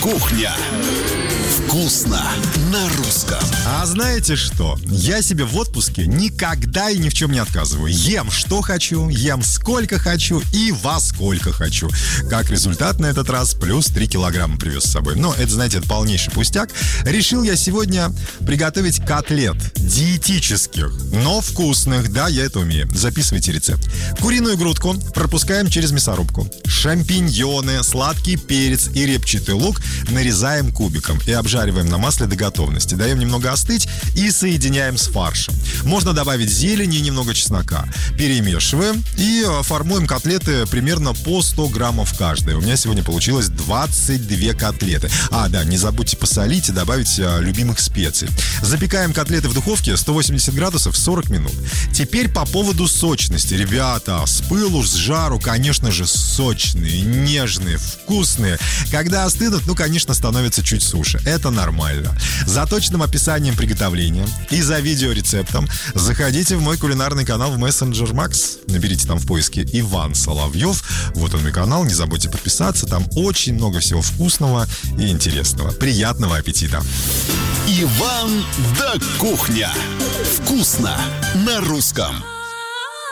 Кухня. Вкусно на русском. А знаете что? Я себе в отпуске никогда и ни в чем не отказываю. Ем что хочу, ем сколько хочу и во сколько хочу. Как результат, на этот раз плюс 3 килограмма привез с собой. Но это, знаете, это полнейший пустяк. Решил я сегодня приготовить котлет диетических, но вкусных. Да, я это умею. Записывайте рецепт. Куриную грудку пропускаем через мясорубку. Шампиньоны, сладкий перец и репчатый лук нарезаем кубиком и обжариваем на масле до готовности. Даем немного остыть и соединяем с фаршем. Можно добавить зелени и немного чеснока. Перемешиваем и формуем котлеты примерно по 100 граммов каждая. У меня сегодня получилось 22 котлеты. Да, не забудьте посолить и добавить любимых специй. Запекаем котлеты в духовке 180 градусов 40 минут. Теперь по поводу сочности. Ребята, с пылу, с жару, конечно же, сочные, нежные, вкусные. Когда остынут, конечно, становится чуть суше. Это нормально. За точным описанием приготовления и за видеорецептом заходите в мой кулинарный канал в Messenger Max. Наберите там в поиске Иван Соловьев. Вот он мой канал. Не забудьте подписаться. Там очень много всего вкусного и интересного. Приятного аппетита. Иван да Кухня. Вкусно на русском.